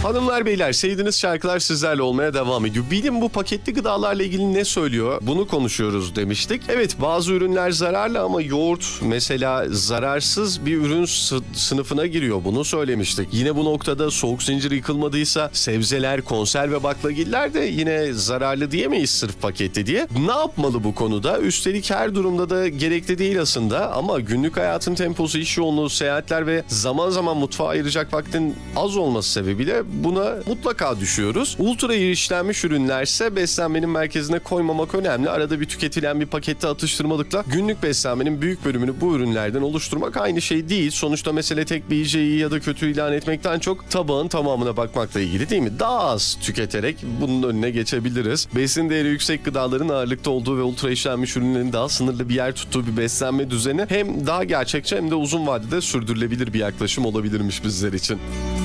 Hanımlar beyler, sevdiğiniz şarkılar sizlerle olmaya devam ediyor. Bilim bu paketli gıdalarla ilgili ne söylüyor? Bunu konuşuyoruz demiştik. Evet, bazı ürünler zararlı ama yoğurt mesela zararsız bir ürün sınıfına giriyor. Bunu söylemiştik. Yine bu noktada soğuk zincir yıkılmadıysa sebzeler, konserve baklagiller de yine zararlı diyemeyiz sırf paketli diye. Ne yapmalı bu konuda? Üstelik her durumda da gerekli değil aslında ama günlük hayatın temposu, iş yoğunluğu, seyahatler ve zaman zaman mutfağa ayıracak vaktin az olması sebebiyle buna mutlaka düşüyoruz. Ultra işlenmiş ürünlerse beslenmenin merkezine koymamak önemli. Arada bir tüketilen bir pakette atıştırmalıkla günlük beslenmenin büyük bölümünü bu ürünlerden oluşturmak aynı şey değil. Sonuçta mesele tek bir yiyeceği iyi ya da kötü ilan etmekten çok tabağın tamamına bakmakla ilgili değil mi? Daha az tüketerek bunun önüne geçebiliriz. Besin değeri yüksek gıdaların ağırlıkta olduğu ve ultra işlenmiş ürünlerin daha sınırlı bir yer tuttuğu bir beslenme düzeni hem daha gerçekçi hem de uzun vadede sürdürülebilir bir yaklaşım olabilirmiş bizler için.